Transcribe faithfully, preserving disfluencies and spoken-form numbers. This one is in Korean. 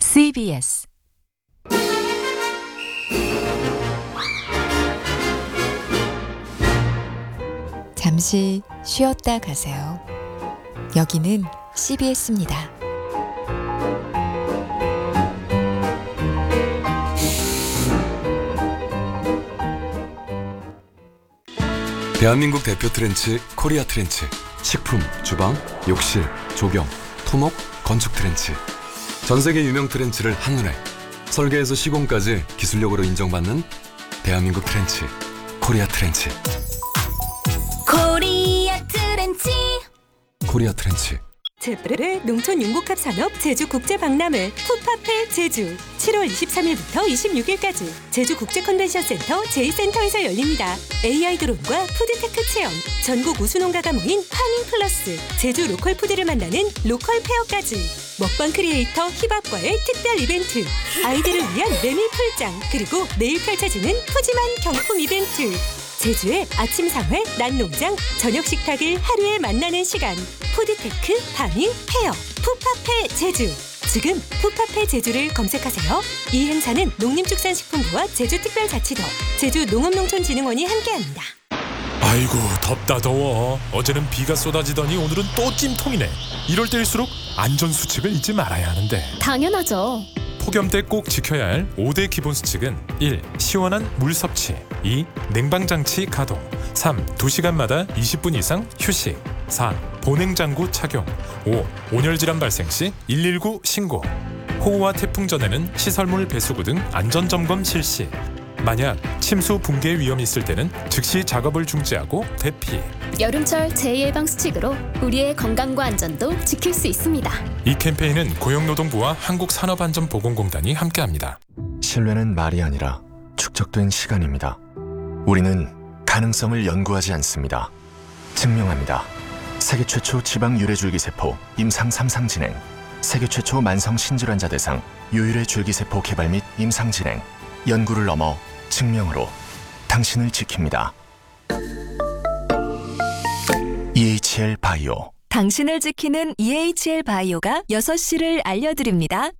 씨비에스 잠시 쉬었다 가세요. 여기는 씨비에스입니다. 대한민국 대표 트렌치 코리아 트렌치. 식품, 주방, 욕실, 조경, 토목, 건축 트렌치. 전 세계 유명 트렌치를 한눈에 설계에서 시공까지 기술력으로 인정받는 대한민국 트렌치 코리아 트렌치. 코리아 트렌치. 코리아 트렌치. 제프의 농촌 융복합 산업 제주 국제 박람회 푸파페 제주 칠월 이십삼일부터 이십육일까지 제주 국제 컨벤션 센터 제이 센터에서 열립니다. 에이아이 드론과 푸드테크 체험, 전국 우수 농가가 모인 파밍 플러스, 제주 로컬 푸드를 만나는 로컬 페어까지, 먹방 크리에이터 힙합과의 특별 이벤트, 아이들을 위한 메밀 풀장, 그리고 내일 펼쳐지는 푸짐한 경품 이벤트. 제주의 아침 상회, 낮 농장, 저녁 식탁을 하루에 만나는 시간. 푸드테크, 파밍, 페어, 푸파페 제주. 지금 푸파페 제주를 검색하세요. 이 행사는 농림축산식품부와 제주특별자치도, 제주농업농촌진흥원이 함께합니다. 아이고 덥다 더워. 어제는 비가 쏟아지더니 오늘은 또 찜통이네. 이럴 때일수록 안전수칙을 잊지 말아야 하는데. 당연하죠. 폭염 때 꼭 지켜야 할 오 대 기본 수칙은 일. 시원한 물 섭취, 이. 냉방장치 가동, 삼. 두 시간마다 이십 분 이상 휴식, 사. 보냉장구 착용, 오. 온열질환 발생 시 일일구 신고. 호우와 태풍 전에는 시설물 배수구 등 안전점검 실시. 만약 침수 붕괴 위험이 있을 때는 즉시 작업을 중지하고 대피. 여름철 재예방 수칙으로 우리의 건강과 안전도 지킬 수 있습니다. 이 캠페인은 고용노동부와 한국산업안전보건공단이 함께합니다. 신뢰는 말이 아니라 축적된 시간입니다. 우리는 가능성을 연구하지 않습니다. 증명합니다. 세계 최초 지방 유래줄기세포 임상 삼 상 진행, 세계 최초 만성 신질환자 대상 유일의 줄기세포 개발 및 임상 진행, 연구를 넘어 증명으로 당신을 지킵니다. 이에이치엘 바이오. 당신을 지키는 이에이치엘 바이오가 여섯 시를 알려드립니다.